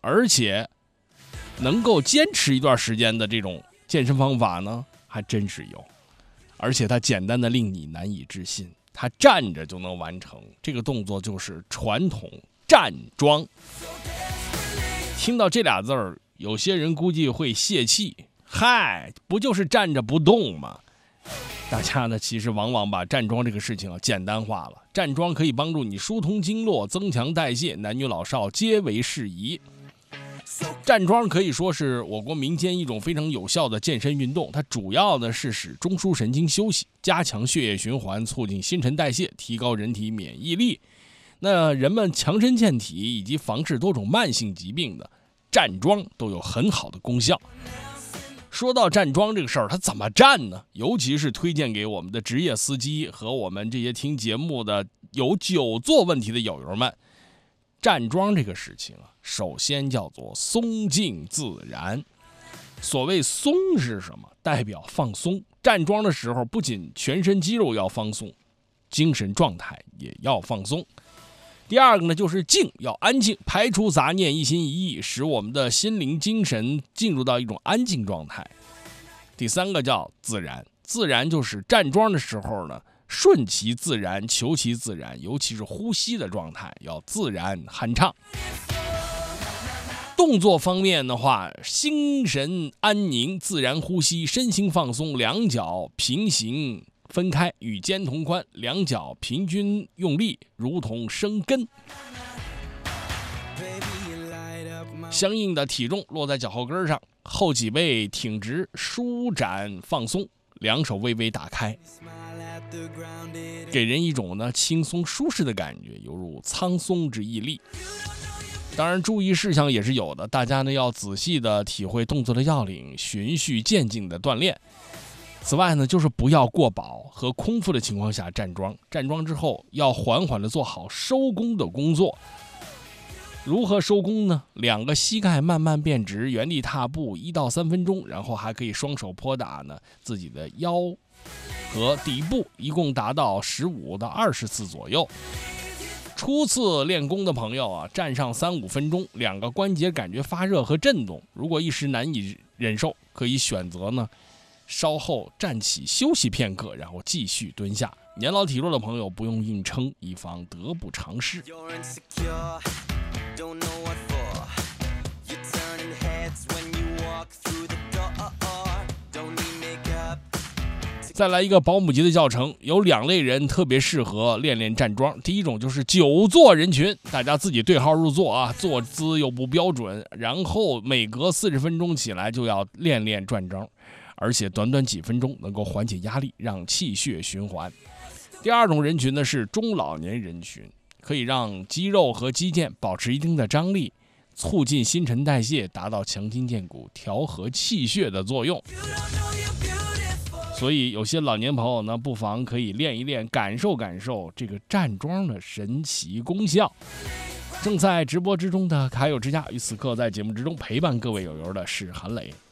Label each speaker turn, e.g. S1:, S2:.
S1: 而且能够坚持一段时间的这种健身方法呢，还真是有。而且它简单的令你难以置信，它站着就能完成，这个动作就是传统站桩。听到这俩字儿，有些人估计会泄气，嗨，不就是站着不动吗？大家呢，其实往往把站桩这个事情简单化了。站桩可以帮助你疏通经络、增强代谢，男女老少皆为适宜。站桩可以说是我国民间一种非常有效的健身运动，它主要的是使中枢神经休息，加强血液循环，促进新陈代谢，提高人体免疫力。那人们强身健体以及防治多种慢性疾病的站桩都有很好的功效。说到站桩这个事儿，它怎么站呢？尤其是推荐给我们的职业司机和我们这些听节目的有久坐问题的友友们。站桩这个事情首先叫做松静自然。所谓松是什么？代表放松。站桩的时候，不仅全身肌肉要放松，精神状态也要放松。第二个呢，就是静，要安静，排除杂念，一心一意，使我们的心灵精神进入到一种安静状态。第三个叫自然，自然就是站桩的时候呢，顺其自然，求其自然，尤其是呼吸的状态要自然酣畅。动作方面的话，心神安宁，自然呼吸，身心放松，两脚平行分开，与肩同宽，两脚平均用力，如同生根。相应的体重落在脚后跟上，后脊背挺直，舒展放松，两手微微打开，给人一种轻松舒适的感觉，犹如苍松之屹立。当然注意事项也是有的，大家要仔细的体会动作的要领，循序渐进的锻炼。此外呢，就是不要过饱和空腹的情况下站桩，站桩之后要缓缓的做好收功的工作。如何收功呢？两个膝盖慢慢变直，原地踏步1到3分钟，然后还可以双手拍打自己的腰和底部，一共达到15到20次左右。初次练功的朋友站上3-5分钟，两个关节感觉发热和震动，如果一时难以忍受，可以选择稍后站起休息片刻，然后继续蹲下。年老体弱的朋友不用硬撑，以防得不偿失。再来一个保姆级的教程，有2类人特别适合练练站桩。第一种就是久坐人群，大家自己对号入座坐姿又不标准，然后每隔40分钟起来就要练练站桩，而且短短几分钟能够缓解压力，让气血循环。第二种人群呢是中老年人群，可以让肌肉和肌腱保持一定的张力，促进新陈代谢，达到强筋健骨、调和气血的作用。所以有些老年朋友呢，不妨可以练一练，感受感受这个站桩的神奇功效。正在直播之中的卡友之家，于此刻在节目之中陪伴各位友友的是韩磊。